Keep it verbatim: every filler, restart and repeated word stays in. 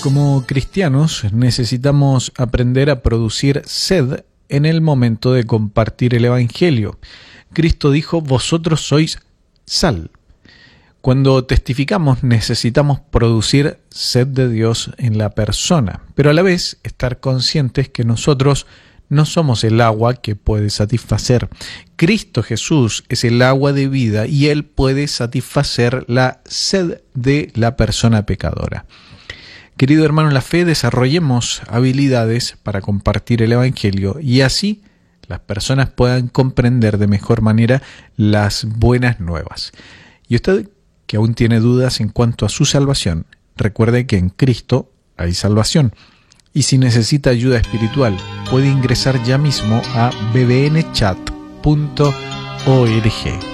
Como cristianos necesitamos aprender a producir sed en el momento de compartir el Evangelio. Cristo dijo: vosotros sois sal. Cuando testificamos necesitamos producir sed de Dios en la persona, pero a la vez estar conscientes que nosotros no somos el agua que puede satisfacer. Cristo Jesús es el agua de vida y Él puede satisfacer la sed de la persona pecadora. Querido hermano en la fe, desarrollemos habilidades para compartir el Evangelio y así las personas puedan comprender de mejor manera las buenas nuevas. Y usted, que aún tiene dudas en cuanto a su salvación, recuerde que en Cristo hay salvación. Y si necesita ayuda espiritual, puede ingresar ya mismo a b b n chat punto org.